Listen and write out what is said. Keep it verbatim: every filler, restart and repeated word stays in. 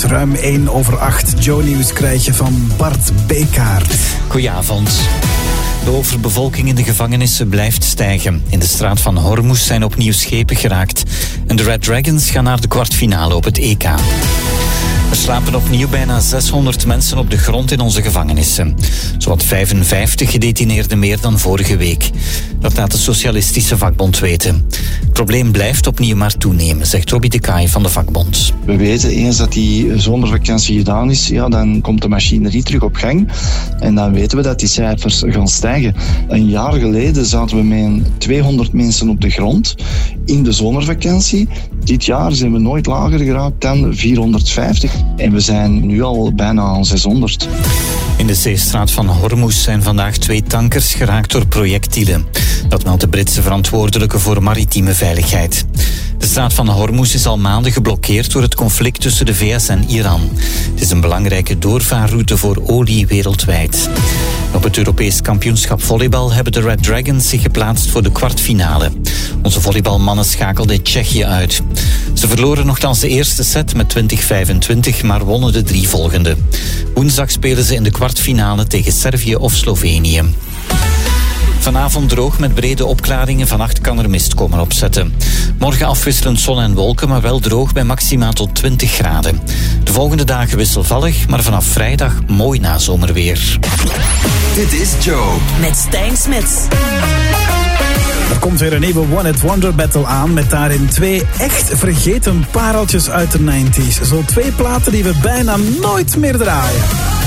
ruim één over acht. Joe Nieuws krijg je van Bart Bekaert. Goedenavond. De overbevolking in de gevangenissen blijft stijgen. In de straat van Hormuz zijn opnieuw schepen geraakt. En de Red Dragons gaan naar de kwartfinale op het E K. Er slapen opnieuw bijna zeshonderd mensen op de grond in onze gevangenissen. Zowat vijfenvijftig gedetineerden meer dan vorige week. Dat laat de Socialistische Vakbond weten. Het probleem blijft opnieuw maar toenemen, zegt Robbie de Kaai van de vakbond. We weten eens dat die zomervakantie gedaan is, ja, dan komt de machinerie terug op gang. En dan weten we dat die cijfers gaan stijgen. Een jaar geleden zaten we met tweehonderd mensen op de grond in de zomervakantie. Dit jaar zijn we nooit lager geraakt dan vierhonderdvijftig. En we zijn nu al bijna aan zeshonderd. In de zeestraat van Hormuz zijn vandaag twee tankers geraakt door projectielen. Dat meldt de Britse verantwoordelijke voor maritieme veiligheid. De straat van Hormuz is al maanden geblokkeerd door het conflict tussen de V S en Iran. Het is een belangrijke doorvaarroute voor olie wereldwijd. Op het Europees kampioenschap volleybal hebben de Red Dragons zich geplaatst voor de kwartfinale. Onze volleybalmannen schakelden Tsjechië uit. Ze verloren nogthans de eerste set met twintig vijfentwintig, maar wonnen de drie volgende. Woensdag spelen ze in de kwartfinale tegen Servië of Slovenië. Vanavond droog met brede opklaringen. Vannacht kan er mist komen opzetten. Morgen afwisselend zon en wolken, maar wel droog bij maximaal tot twintig graden. De volgende dagen wisselvallig, maar vanaf vrijdag mooi nazomerweer. Dit is Joe. Met Stijn Smits. Er komt weer een nieuwe One Hit Wonder Battle aan met daarin twee echt vergeten pareltjes uit de negentig. Zo twee platen die we bijna nooit meer draaien.